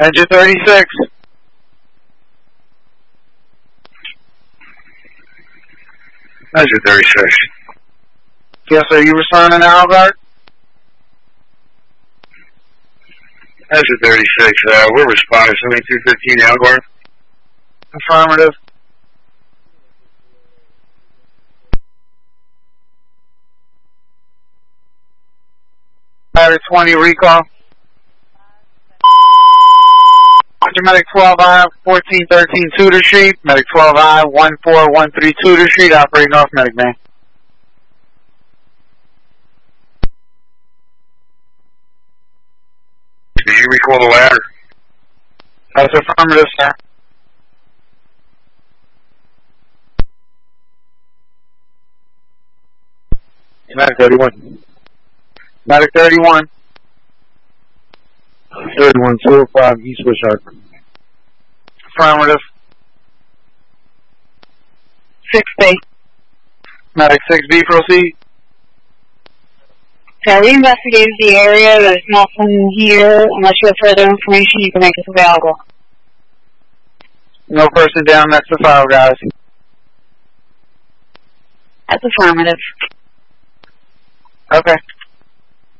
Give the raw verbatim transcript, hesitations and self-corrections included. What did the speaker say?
Engine thirty-six. Engine thirty-six. Yes, sir. You responding now, Guard? Engine thirty-six. Uh, we're responding. seventy-two fifteen Algar. Affirmative. Ladder twenty recall. Medic twelve I, fourteen thirteen Tudor Street. Medic twelve I, one four one three Tudor Street, operating off Medic Man. Did you recall the ladder? That's affirmative, sir. Medic thirty-one. Medic thirty-one. thirty-one, two oh five, East West Arc. Affirmative. six B. Medic six B, proceed. So we investigated the area. There's nothing here. Unless you have further information, you can make us available. No person down, that's the file, guys. That's affirmative. Okay.